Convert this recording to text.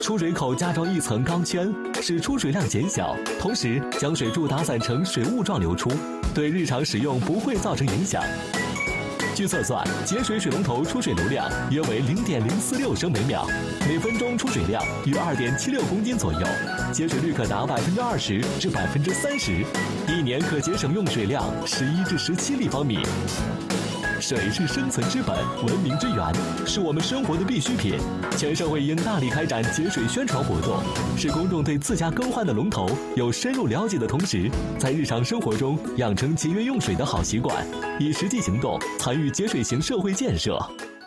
出水口加装一层钢圈，使出水量减小，同时将水柱打散成水雾状流出，对日常使用不会造成影响。据测算，节水水龙头出水流量约为0.046升每秒，每分钟出水量约2.76公斤左右，节水率可达20%至30%，一年可节省用水量11至17立方米。水是生存之本，文明之源，是我们生活的必需品。全社会应大力开展节水宣传活动，使公众对自家更换的龙头有深入了解的同时，在日常生活中养成节约用水的好习惯，以实际行动参与节水型社会建设。